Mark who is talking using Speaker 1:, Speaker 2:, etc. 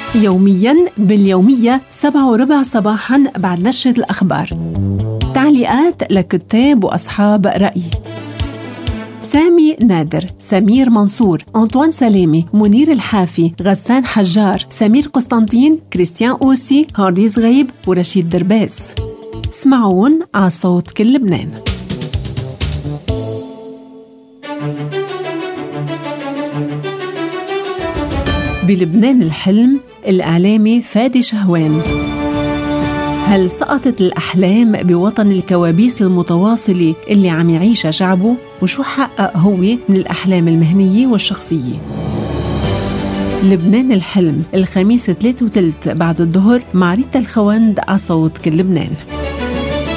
Speaker 1: يومياً باليومية 7:15 صباحاً بعد نشرة الأخبار. تعليقات لكتاب وأصحاب رأي: سامي نادر، سمير منصور، أنطوان سلامي، منير الحافي، غسان حجار، سمير قسطنطين، كريستيان أوسي، هاريز غيب، ورشيد درباس. اسمعون على صوت كل لبنان. بلبنان الحلم، الإعلامي فادي شهوان. هل سقطت الأحلام بوطن الكوابيس المتواصلة اللي عم يعيشها شعبه؟ وشو حقق هو من الأحلام المهنية والشخصية؟ لبنان الحلم، الخميس 3:03 بعد الظهر مع ريتا الخوند على صوت كل لبنان.